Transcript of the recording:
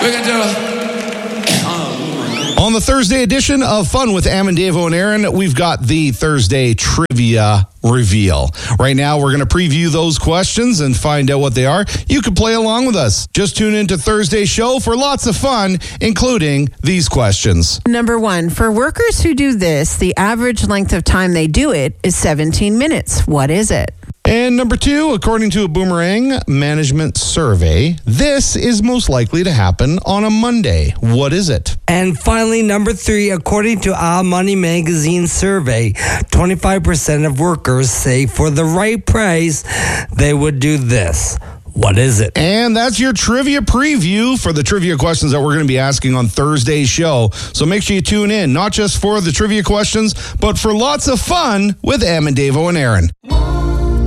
We're going to do... On the Thursday edition of Fun with Amandavo and Aaron, we've got the Thursday trivia reveal. Right now, we're going to preview those questions and find out what they are. You can play along with us. Just tune into Thursday's show for lots of fun, including these questions. Number 1, for workers who do this, the average length of time they do it is 17 minutes. What is it? And number 2, according to a Boomerang management survey, this is most likely to happen on a Monday. What is it? And finally, number 3, according to Our Money magazine survey, 25% of workers say for the right price, they would do this. What is it? And that's your trivia preview for the trivia questions that we're going to be asking on Thursday's show. So make sure you tune in, not just for the trivia questions, but for lots of fun with Amandavo and Aaron.